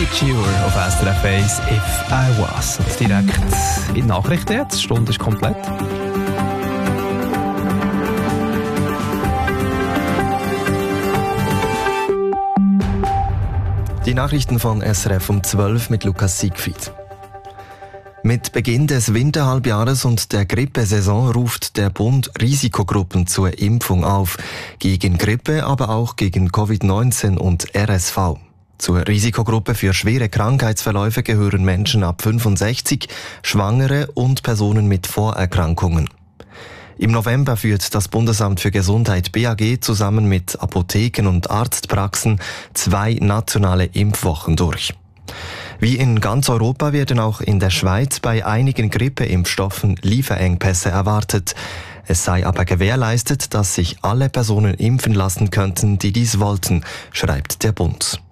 Cure auf SRF 1, If I Was. Und direkt in die Nachrichten jetzt. Die Stunde ist komplett. Die Nachrichten von SRF um 12 mit Lukas Siegfried. Mit Beginn des Winterhalbjahres und der Grippesaison ruft der Bund Risikogruppen zur Impfung auf. Gegen Grippe, aber auch gegen Covid-19 und RSV. Zur Risikogruppe für schwere Krankheitsverläufe gehören Menschen ab 65, Schwangere und Personen mit Vorerkrankungen. Im November führt das Bundesamt für Gesundheit BAG zusammen mit Apotheken und Arztpraxen 2 nationale Impfwochen durch. Wie in ganz Europa werden auch in der Schweiz bei einigen Grippeimpfstoffen Lieferengpässe erwartet. Es sei aber gewährleistet, dass sich alle Personen impfen lassen könnten, die dies wollten, schreibt der Bund.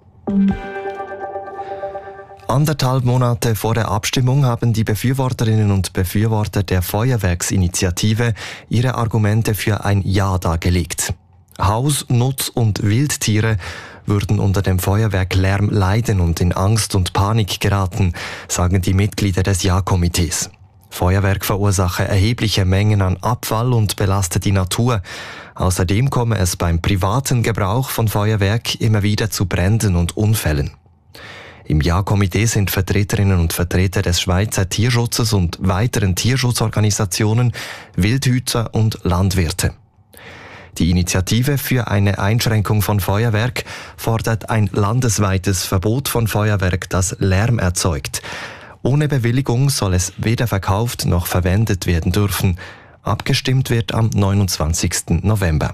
1,5 Monate vor der Abstimmung haben die Befürworterinnen und Befürworter der Feuerwerksinitiative ihre Argumente für ein Ja dargelegt. Haus-, Nutz- und Wildtiere würden unter dem Feuerwerklärm leiden und in Angst und Panik geraten, sagen die Mitglieder des Ja-Komitees. Feuerwerk verursache erhebliche Mengen an Abfall und belaste die Natur. Außerdem komme es beim privaten Gebrauch von Feuerwerk immer wieder zu Bränden und Unfällen. Im Ja-Komitee sind Vertreterinnen und Vertreter des Schweizer Tierschutzes und weiteren Tierschutzorganisationen, Wildhüter und Landwirte. Die Initiative für eine Einschränkung von Feuerwerk fordert ein landesweites Verbot von Feuerwerk, das Lärm erzeugt. Ohne Bewilligung soll es weder verkauft noch verwendet werden dürfen. Abgestimmt wird am 29. November.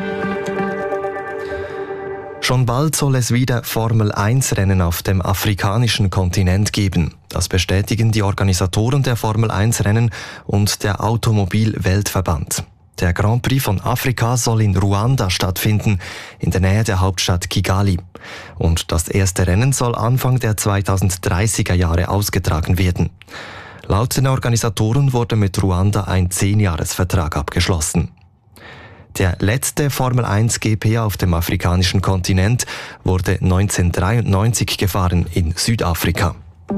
Schon bald soll es wieder Formel-1-Rennen auf dem afrikanischen Kontinent geben. Das bestätigen die Organisatoren der Formel-1-Rennen und der Automobil-Weltverband. Der Grand Prix von Afrika soll in Ruanda stattfinden, in der Nähe der Hauptstadt Kigali. Und das erste Rennen soll Anfang der 2030er Jahre ausgetragen werden. Laut den Organisatoren wurde mit Ruanda ein 10-Jahres-Vertrag abgeschlossen. Der letzte Formel-1 GP auf dem afrikanischen Kontinent wurde 1993 gefahren in Südafrika.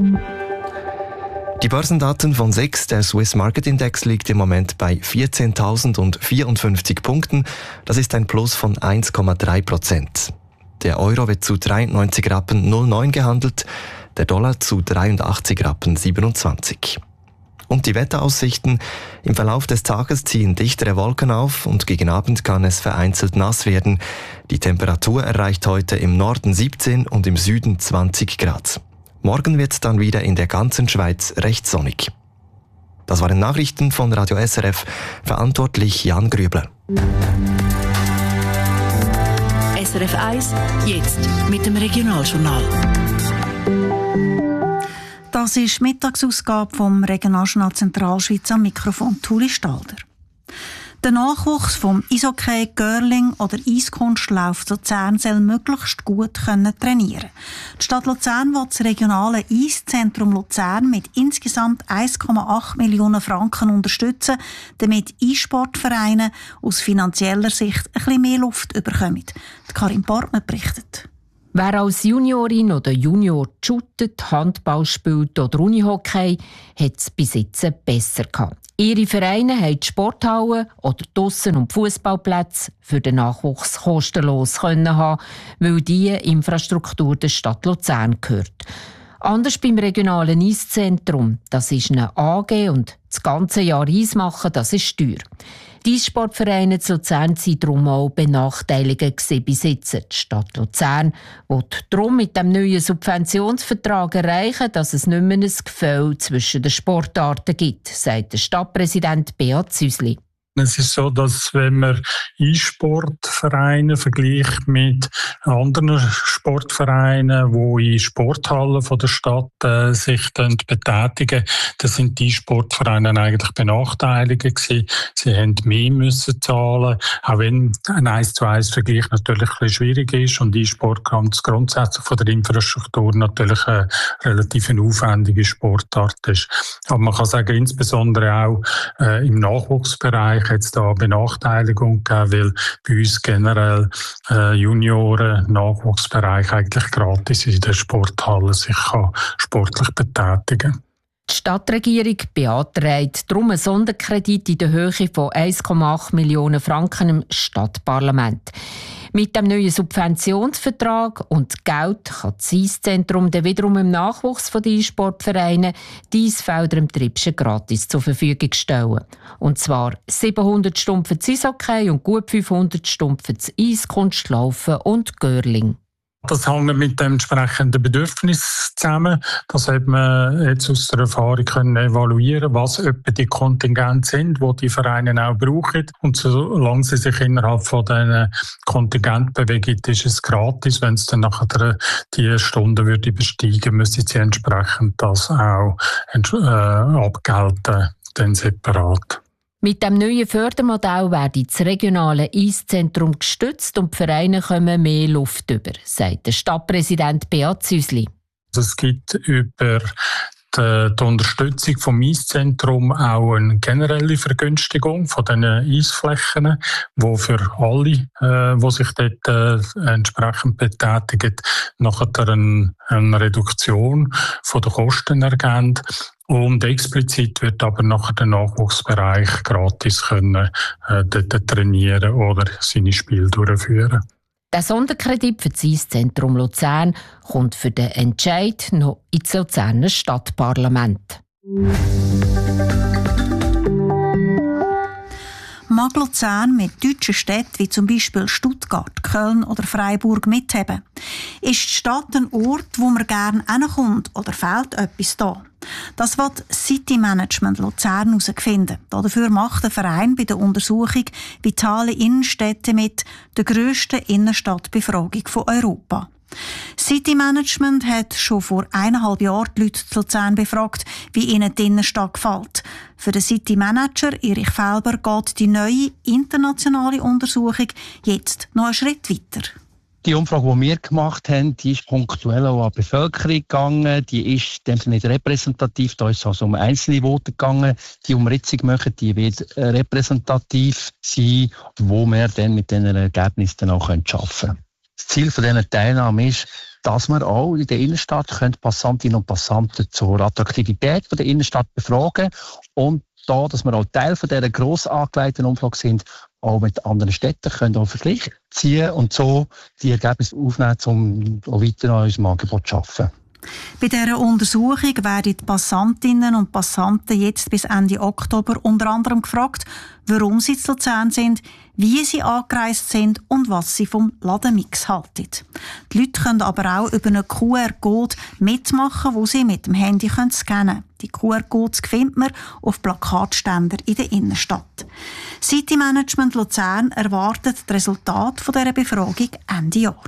Die Börsendaten von SIX, der Swiss Market Index, liegt im Moment bei 14.054 Punkten. Das ist ein Plus von 1,3%. Der Euro wird zu 93,09 Rappen gehandelt, der Dollar zu 83,27 Rappen. Und die Wetteraussichten: Im Verlauf des Tages ziehen dichtere Wolken auf und gegen Abend kann es vereinzelt nass werden. Die Temperatur erreicht heute im Norden 17 und im Süden 20 Grad. Morgen wird es dann wieder in der ganzen Schweiz recht sonnig. Das waren Nachrichten von Radio SRF, verantwortlich Jan Grübler. SRF 1, jetzt mit dem Regionaljournal. Das ist die Mittagsausgabe vom Regionaljournal Zentralschweiz, am Mikrofon Tuli Stalder. Der Nachwuchs vom Eishockey, Curling oder Eiskunstlauf Luzern soll möglichst gut trainieren können. Die Stadt Luzern will das regionale Eiszentrum Luzern mit insgesamt 1,8 Millionen Franken unterstützen, damit Eissportvereine aus finanzieller Sicht ein bisschen mehr Luft bekommen. Karin Portmann berichtet. Wer als Juniorin oder Junior shootet, Handball spielt oder Unihockey, hat es bis jetzt besser gehabt. Ihre Vereine haben die Sporthallen oder die Aussen- und Fußballplätze für den Nachwuchs kostenlos haben, weil diese Infrastruktur der Stadt Luzern gehört. Anders beim regionalen Eiszentrum. Das ist eine AG und das ganze Jahr Eis machen, das ist teuer. Die Eissportvereine zu Luzern sind darum auch benachteiligt bis jetzt. Die Stadt Luzern will darum mit dem neuen Subventionsvertrag erreichen, dass es nicht mehr ein Gefälle zwischen den Sportarten gibt, sagt der Stadtpräsident Beat Züsli. Es ist so, dass wenn man E-Sportvereine vergleicht mit anderen Sportvereinen, die in Sporthallen von der Stadt sich betätigen, dann sind die E-Sportvereine eigentlich benachteiligt gewesen. Sie haben mehr müssen zahlen, auch wenn ein 1:1-Vergleich natürlich ein bisschen schwierig ist und E-Sport ganz grundsätzlich von der Infrastruktur natürlich eine relativ aufwendige Sportart ist. Aber man kann sagen, insbesondere auch im Nachwuchsbereich hat es da Benachteiligung gegeben, weil bei uns generell Junioren-Nachwuchsbereich eigentlich gratis in der Sporthalle sich sportlich betätigen kann. Die Stadtregierung beantragt darum einen Sonderkredit in der Höhe von 1,8 Millionen Franken im Stadtparlament. Mit dem neuen Subventionsvertrag und Geld kann das Eiszentrum dann wiederum im Nachwuchs der E-Sportvereine die Eisfelder im Tribschen gratis zur Verfügung stellen. Und zwar 700 Stunden für das Eishockey und gut 500 Stunden für das Eiskunstlaufen und Curling. Das hängt mit dem entsprechenden Bedürfnis zusammen. Das hat man jetzt aus der Erfahrung können evaluieren, was etwa die Kontingente sind, die die Vereine auch brauchen. Und solange sie sich innerhalb von diesen Kontingenten bewegen, ist es gratis. Wenn es dann nachher die Stunden würde besteigen, müssen sie entsprechend das auch abgelten, dann separat. Mit dem neuen Fördermodell werde das regionale Eiszentrum gestützt und die Vereine kommen mehr Luft über, sagt der Stadtpräsident Beat Züsli. Es gibt über die Unterstützung vom Eiszentrum auch eine generelle Vergünstigung von diesen Eisflächen, die für alle, die sich dort entsprechend betätigen, nachher eine Reduktion von den Kosten ergeben. Und explizit wird aber nachher der Nachwuchsbereich gratis können, dort trainieren oder seine Spiele durchführen. Der Sonderkredit für das Eiszentrum Luzern kommt für den Entscheid noch ins Luzerner Stadtparlament. Mag Luzern mit deutschen Städten wie zum Beispiel Stuttgart, Köln oder Freiburg mithaben? Ist die Stadt ein Ort, wo man gerne hinkommt oder fehlt etwas da? Das wird City Management Luzern herausfinden. Dafür macht der Verein bei der Untersuchung «Vitale Innenstädte» mit, der grössten Innenstadtbefragung von Europa. City Management hat schon vor 1,5 Jahren die Leute zu Luzern befragt, wie ihnen die Innenstadt gefällt. Für den City Manager Erich Felber geht die neue internationale Untersuchung jetzt noch einen Schritt weiter. Die Umfrage, die wir gemacht haben, die ist punktuell auch an die Bevölkerung gegangen. Die ist in dem Sinne nicht repräsentativ. Da ist es also um einzelne Voten gegangen. Die Umritzung machen, die wird repräsentativ sein, wo wir dann mit diesen Ergebnissen auch arbeiten können. Das Ziel von dieser Teilnahme ist, dass wir auch in der Innenstadt Passantinnen und Passanten zur Attraktivität der Innenstadt befragen und da, dass wir auch Teil von dieser gross angelegten Umfrage sind, auch mit anderen Städten können auch Vergleich ziehen und so die Ergebnisse aufnehmen, um auch weiter an unserem Angebot zu arbeiten. Bei dieser Untersuchung werden die Passantinnen und Passanten jetzt bis Ende Oktober unter anderem gefragt, warum sie zu Luzern sind, wie sie angereist sind und was sie vom Ladenmix halten. Die Leute können aber auch über einen QR-Code mitmachen, wo sie mit dem Handy scannen können. Die QR-Codes findet man auf Plakatständern in der Innenstadt. City Management Luzern erwartet das Resultat dieser Befragung Ende Jahr.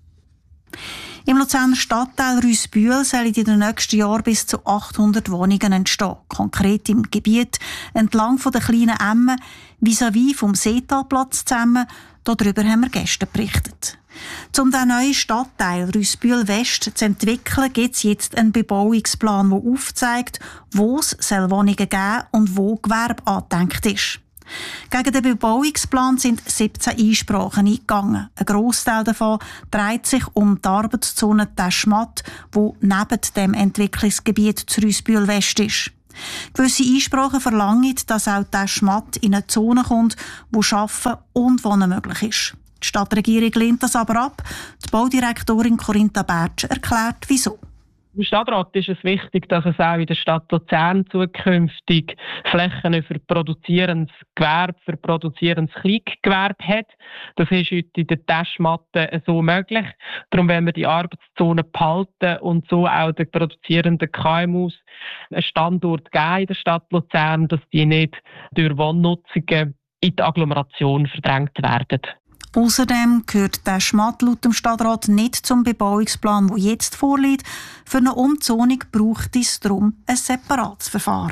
Im Luzerner Stadtteil Rüssbühl sollen in den nächsten Jahren bis zu 800 Wohnungen entstehen. Konkret im Gebiet entlang der kleinen Emme, vis-à-vis vom Seetalplatz zusammen. Darüber haben wir gestern berichtet. Um den neuen Stadtteil Rüssbühl West zu entwickeln, gibt es jetzt einen Bebauungsplan, der aufzeigt, wo es Wohnungen geben und wo Gewerbe angedenkt ist. Gegen den Bebauungsplan sind 17 Einsprachen eingegangen. Ein Grossteil davon dreht sich um die Arbeitszone Teschmatt, die neben dem Entwicklungsgebiet zu Rüssbühl West ist. Gewisse Einsprachen verlangen, dass auch Teschmatt in eine Zone kommt, wo Arbeiten und Wohnen möglich ist. Die Stadtregierung lehnt das aber ab. Die Baudirektorin Corinta Bertsch erklärt, wieso. Im Stadtrat ist es wichtig, dass es auch in der Stadt Luzern zukünftig Flächen für produzierendes Gewerbe, für produzierendes Kleingewerbe hat. Das ist heute in der Teschmatte so möglich. Darum wollen wir die Arbeitszone behalten und so auch den produzierenden KMUs einen Standort geben in der Stadt Luzern, dass die nicht durch Wohnnutzungen in die Agglomeration verdrängt werden. Außerdem gehört der Schmatt laut dem Stadtrat nicht zum Bebauungsplan, der jetzt vorliegt. Für eine Umzonung braucht es darum ein separates Verfahren.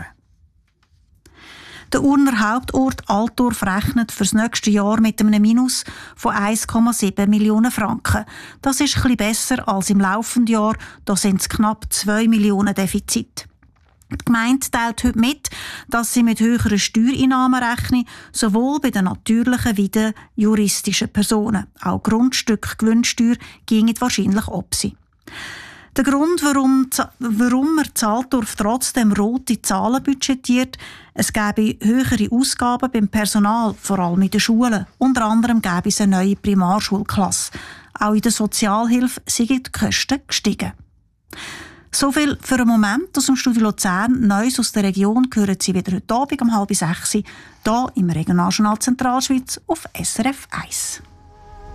Der Urner Hauptort Altdorf rechnet für das nächste Jahr mit einem Minus von 1,7 Millionen Franken. Das ist etwas besser als im laufenden Jahr, da sind es knapp 2 Millionen Defizit. Die Gemeinde teilt heute mit, dass sie mit höheren Steuereinnahmen rechne, sowohl bei den natürlichen wie den juristischen Personen. Auch Grundstückgewinnsteuer ginge wahrscheinlich ob sie. Der Grund, warum man Zahldorf trotzdem rote Zahlen budgetiert, es gäbe höhere Ausgaben beim Personal, vor allem in den Schulen. Unter anderem gäbe es eine neue Primarschulklasse. Auch in der Sozialhilfe sind die Kosten gestiegen. So viel für einen Moment aus dem Studio Luzern. Neues aus der Region hören Sie wieder heute Abend um 5:30 hier im Regionaljournal Zentralschweiz auf SRF 1.